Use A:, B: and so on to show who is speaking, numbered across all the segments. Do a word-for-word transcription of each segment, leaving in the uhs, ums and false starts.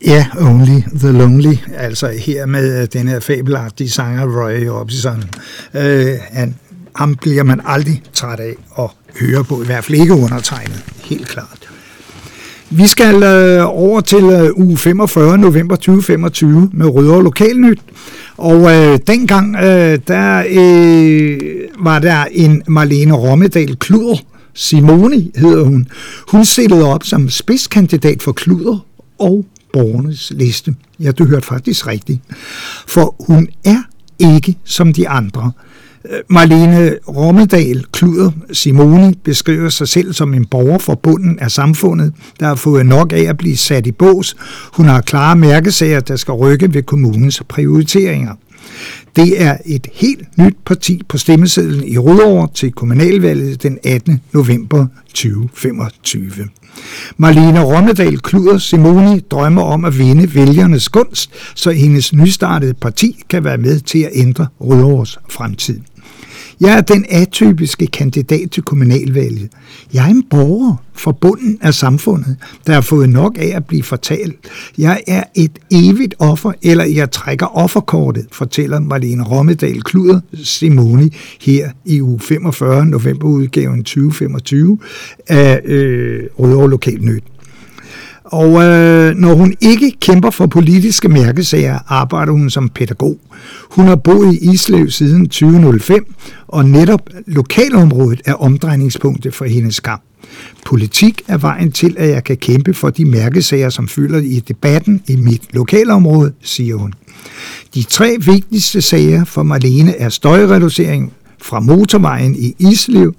A: Ja, Only the Lonely, altså her med den her fabelagtige sanger Roy Orbison. Øh, han, ham bliver man aldrig træt af at høre på, i hvert fald ikke undertegnet, helt klart. Vi skal øh, over til øh, uge femogfyrre, november tyve femogtyve, med Rødovre Lokalnyt. Og øh, dengang, øh, der øh, var der en Marlene Rommedahl Kluder, Simoni hedder hun. Hun stillede op som spidskandidat for Kluder og Borgernes Liste. Ja, du hørte faktisk rigtigt. For hun er ikke som de andre. Marlene Rommedahl Kluder Simoni beskriver sig selv som en borger for bunden af samfundet, der har fået nok af at blive sat i bås. Hun har klare mærkesager, der skal rykke ved kommunens prioriteringer. Det er et helt nyt parti på stemmesedlen i Rødovre til kommunalvalget den attende november tyve femogtyve. Marlene Rommedahl Kluder Simoni drømmer om at vinde vælgernes gunst, så hendes nystartede parti kan være med til at ændre Rødovres fremtid. Jeg er den atypiske kandidat til kommunalvalget. Jeg er en borger for bunden af samfundet, der har fået nok af at blive fortalt. Jeg er et evigt offer, eller jeg trækker offerkortet, fortæller Marlene Rommedahl Kluder Simoni her i uge femogfyrre, novemberudgaven tyve femogtyve af øh, Rødovre Lokalnyt. Og øh, når hun ikke kæmper for politiske mærkesager, arbejder hun som pædagog. Hun har boet i Islev siden tyve nul fem, og netop lokalområdet er omdrejningspunktet for hendes kamp. Politik er vejen til, at jeg kan kæmpe for de mærkesager, som fylder i debatten i mit lokalområde, siger hun. De tre vigtigste sager for Marlene er støjreducering fra motorvejen i Islev,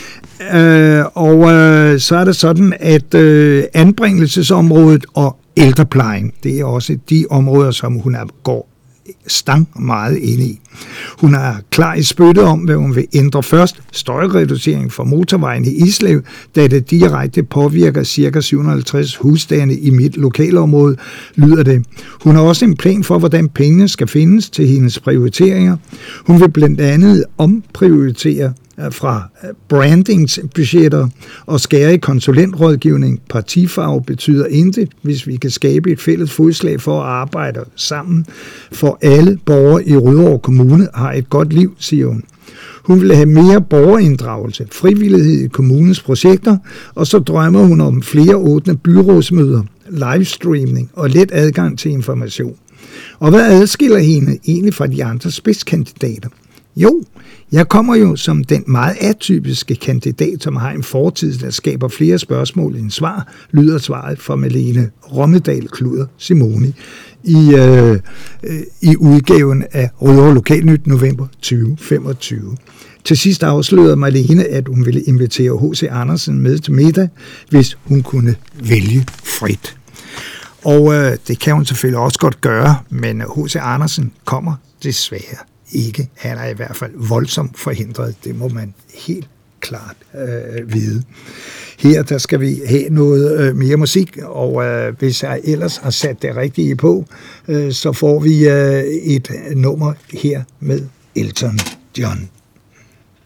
A: Øh, og øh, så er det sådan, at øh, anbringelsesområdet og ældreplejen, det er også de områder, som hun er, går stang meget inde i. Hun er klar i spyttet om, hvad hun vil ændre først. Støjreducering fra motorvejen i Islev, da det direkte påvirker ca. syv hundrede og halvtreds husstande i mit lokalområde, lyder det. Hun har også en plan for, hvordan pengene skal findes til hendes prioriteringer. Hun vil blandt andet omprioritere fra brandingsbudgetter og skære i konsulentrådgivning. Partifarve betyder intet, hvis vi kan skabe et fælles fodslag for at arbejde sammen. For alle borgere i Rødovre Kommune har et godt liv, siger hun. Hun vil have mere borgerinddragelse, frivillighed i kommunens projekter, og så drømmer hun om flere åbne byrådsmøder, livestreaming og let adgang til information. Og hvad adskiller hende egentlig fra de andre spidskandidater? Jo, jeg kommer jo som den meget atypiske kandidat, som har en fortid, der skaber flere spørgsmål end svar, lyder svaret fra Marlene Rommedahl Kluder Simoni i, øh, i udgaven af Rødovre Lokalnyt november tyve femogtyve. Til sidst afslørede Marlene, at hun ville invitere H C Andersen med til middag, hvis hun kunne vælge frit. Og øh, det kan hun selvfølgelig også godt gøre, men H C Andersen kommer desværre ikke. Han er i hvert fald voldsomt forhindret. Det må man helt klart øh, vide. Her der skal vi have noget øh, mere musik, og øh, hvis jeg ellers har sat det rigtige på, øh, så får vi øh, et nummer her med Elton John.